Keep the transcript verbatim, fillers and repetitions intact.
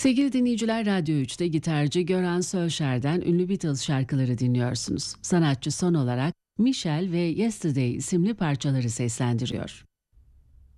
Sevgili dinleyiciler, Radyo üçte gitarcı Göran Sölşer'den ünlü Beatles şarkıları dinliyorsunuz. Sanatçı son olarak Michelle ve Yesterday isimli parçaları seslendiriyor.